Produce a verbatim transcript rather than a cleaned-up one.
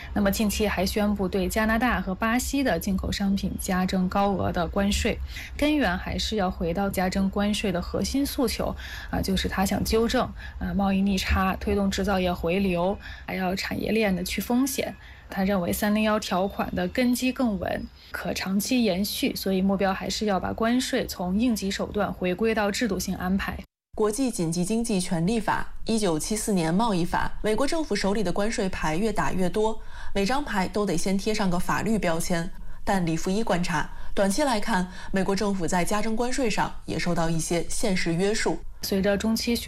那么近期还宣布对加拿大和巴西的进口商品加征高额的关税，根源还是要回到加征关税的核心诉求啊，就是他想纠正啊贸易逆差，推动制造业回流，还要产业链的去风险。他认为三零一条款的根基更稳，可长期延续，所以目标还是要把关税从应急手段回归到制度性安排。 国际紧急经济权利法、一九七四年贸易法，美国政府手里的关税牌越打越多，每张牌都得先贴上个法律标签。但李富一观察，短期来看，美国政府在加征关税上也受到一些现实约束。 随着中期选